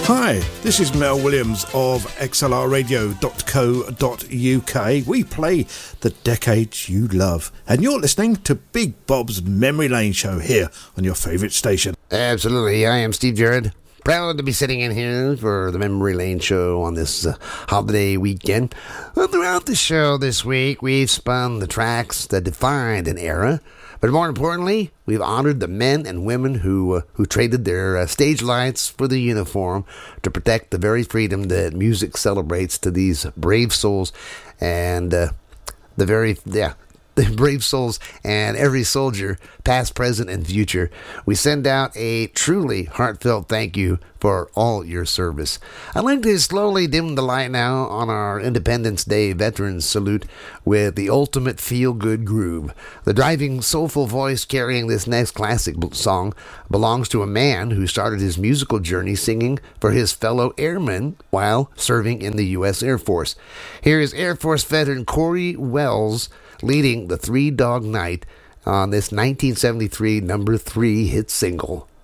Hi, this is Mel Williams of xlrradio.co.uk. We play the decades you love, and you're listening to Big Bob's Memory Lane show here on your favourite station. Absolutely. I am Steve Jarrett. Proud to be sitting in here for the Memory Lane show on this holiday weekend. Well, throughout the show this week, we've spun the tracks that defined an era. But more importantly, we've honored the men and women who traded their stage lights for the uniform to protect the very freedom that music celebrates to these brave souls and the brave souls and every soldier, past, present, and future. We send out a truly heartfelt thank you for all your service. I'd like to slowly dim the light now on our Independence Day Veterans Salute with the ultimate feel-good groove. The driving, soulful voice carrying this next classic song belongs to a man who started his musical journey singing for his fellow airmen while serving in the U.S. Air Force. Here is Air Force veteran Corey Wells leading the Three Dog Night on this 1973 number 3 hit single.